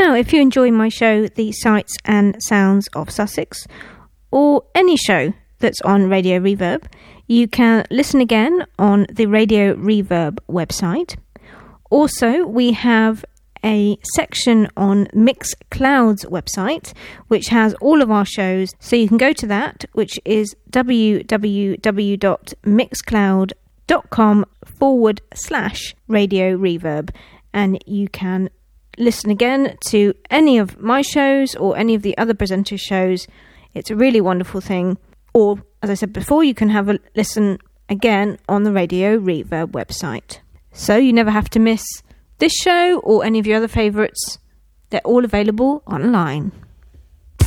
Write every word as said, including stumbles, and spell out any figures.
Now, if you enjoy my show, The Sights and Sounds of Sussex, or any show that's on Radio Reverb, you can listen again on the Radio Reverb website. Also, we have a section on Mixcloud's website, which has all of our shows. So you can go to that, which is www.mixcloud.com forward slash Radio Reverb. And you can listen again to any of my shows or any of the other presenters' shows. It's a really wonderful thing. Or, as I said before, you can have a listen again on the Radio Reverb website. So you never have to miss this show or any of your other favourites. They're all available online.